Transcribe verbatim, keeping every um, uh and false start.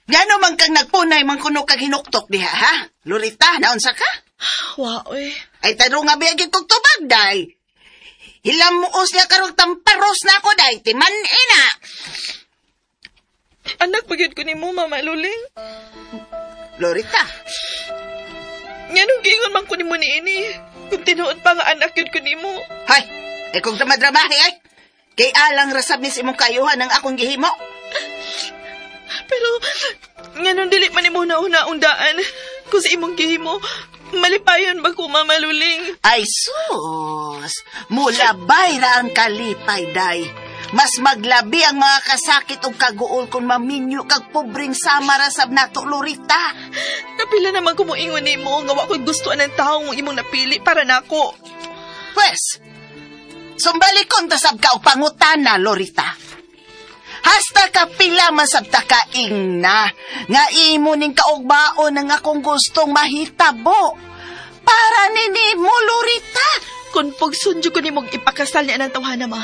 Ngano man kang nagpunay man kuno kag hinuktok diha, ha? Lorita, naunsa ka? Wa, oy. Ay, taro nga biyagin kong tubag, day. Hilamuos niya karong tamparos na ako, day. Timan, ina. Anak, pagyod ko ni mo, Mama Luling. Lorita. Nganong giingon man ko ni mo ni ini. Kung tinuod pa nga anak yun ko ni mo. Hay, ay kung dramadramahe, ay. Kay alang rasab ni si mong kayuhan ang akong gihimo. Pero, nganong dili man ni mo na una-undaan. Kung sa imong gihimo, malipayon ba ko, Mama Luling? Ay, sus. Mulabay ra ang kalipay, day. Mas maglabi ang mga kasakit o kaguol kung maminyo kag pobreng samarasab nato, Lorita. Kapila naman kumuingon ni mo, nga wa ko'y gustuan ng taong imong napili para nako. Pwes, sumbalikon tasab ka o pangutana, Lorita. Hasta kapila masabta ka ingna, nga imo ning kaugbaon ng akong gustong mahitabo. Para nini mo, Lorita. Kung pagsunjo ko ni mong ipakasal niya ng tawhana, Ma.